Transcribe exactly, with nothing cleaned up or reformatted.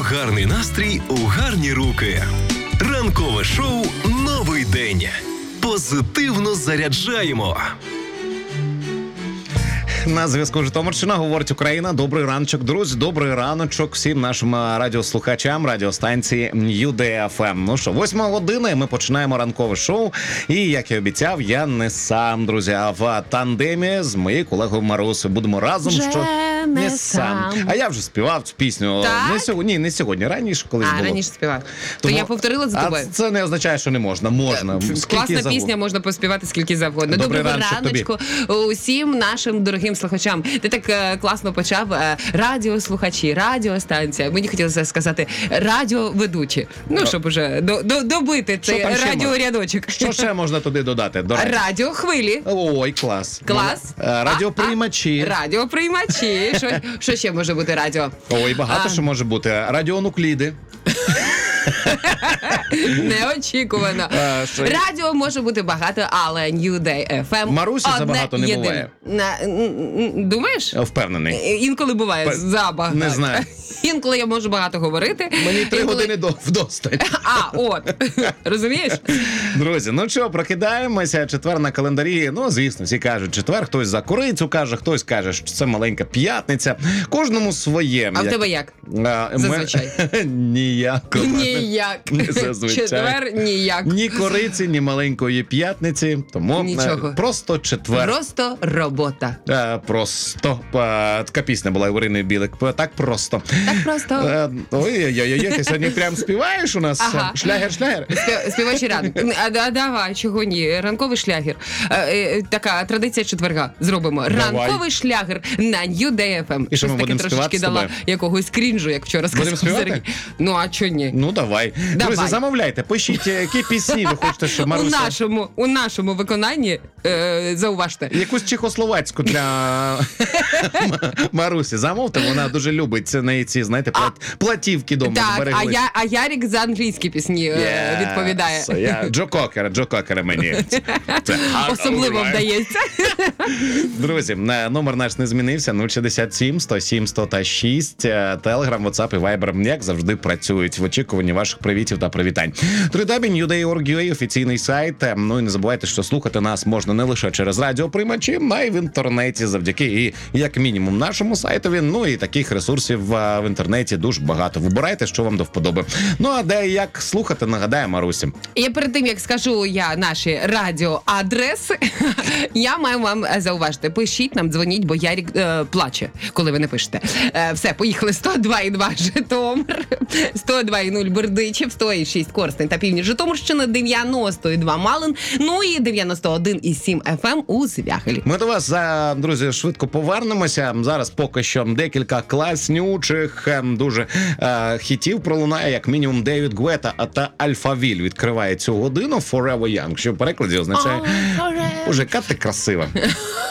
гарний настрій у гарні руки. Ранкове шоу «Новий день». Позитивно заряджаємо. На зв'язку Житомирщина, говорить Україна. Добрий раночок, друзі, добрий раночок всім нашим радіослухачам радіостанції Ю Дей Еф Ем. Ну що, восьма година, і ми починаємо ранкове шоу. І, як і обіцяв, я не сам, друзі, а в тандемі з моєю колегою Марусею. Будемо разом, вже що не сам. А я вже співав цю пісню. Так? Не сьогодні, ні, не сьогодні, раніше колись А, було. раніше співав. Тому... То я повторила за тобою. А це не означає, що не можна. Можна. Скільки Класна завгодно. пісня, можна поспівати скільки завгодно. Добрий Доброго раночок раночку усім нашим дорогим слухачам. Ти так е, класно почав. Е, радіослухачі, радіостанція. Мені хотілося сказати радіоведучі. Ну, щоб уже до, до, добити цей радіорядочок. Що ще можна туди додати? До речі? Радіохвилі. Ой, клас. Клас. Ну, радіоприймачі. А, а, радіоприймачі. Що, що ще може бути радіо? Ой, багато А. що може бути. Радіонукліди. Неочікувано. А, що? Радіо може бути багато, але New Day еф ем Марусі одне забагато не єдине. буває. На, н- н- думаєш? Впевнений. Інколи буває Пе- забагато. не знаю. Інколи я можу багато говорити. Мені три інколи... години до вдосталь. А, от. Розумієш? Друзі, ну що, прокидаємося, четвер на календарі. Ну, звісно, всі кажуть, четвер, хтось за курицю каже, хтось каже, що це маленька п'ятниця. Кожному своє. А в тебе як? А, ми- Зазвичай. Ніяко. Ніяк. Зазвичай. Четвер ніяк. Ні кориці, ні маленької п'ятниці. Тому Нічого. е, просто четвер. Просто робота. Е, Просто. Е, Така пісня була у Ірини Білик. Так просто. Так просто. Е, Ой-ой-ой, ти сьогодні прям співаєш у нас? Ага. Шлягер-шлягер. Спів- Співочий ранок. А, да, давай, чого ні? Ранковий шлягер. Е, е, така традиція четверга. Зробимо. Давай. Ранковий шлягер на New Day еф ем. І що, ми Щось таки будемо трошечки співати з дала тобою? якогось крінжу, як вчора Будемо сказав співати? Сергій. Ну, а чого ні? Ну, давай. Давай. Друзі, замовляйте, пишіть, які пісні ви хочете, щоб У Маруся... нашому, у нашому виконанні, е, зауважте. Якусь чехословацьку для Марусі замовте, вона дуже любить це неї ці, знаєте, плат- платівки дома Так, а, зберегли. я, а Ярік за англійські пісні е, Yes, відповідає. я- Джо Кокера, Джо Кокера мені. Це hard Особливо over, right? вдається. Друзі, е, номер наш не змінився. нуль шістдесят сім сто сім сто шість. Телеграм, Ватсап і Вайбер, як завжди, працюють в очікуванні ваших привітів та привітань. три дабл ю крапка ю дей крапка ю а, офіційний сайт. Е, Ну і не забувайте, що слухати нас можна не лише через радіоприймачі, а й в інтернеті завдяки і, як мінімум, нашому сайтові. Ну і таких ресурсів е, в інтернеті дуже багато. Вибирайте, що вам до вподоби. Ну а де і як слухати, нагадає Марусі. І перед тим, як скажу я наші радіоадреси, я маю вам зауважити. Пишіть нам, дзвоніть, бо Ярік е, плаче, коли ви не пишете. Е, все, поїхали. сто два і два Житомир, сто два і нуль Бердичів, сто шість Корстень та Північ Житомирщини, дев'яносто два Малин, ну і дев'яносто один і сім еф ем у Звягелі. Ми до вас, е, друзі, швидко повернемося. Зараз поки що декілька класнючих ем, дуже е, хітів пролунає, як мінімум Девід Гуета та Альфавіль відкриває цю годину. Forever Young, що в перекладі означає «Боже, яка ти красива».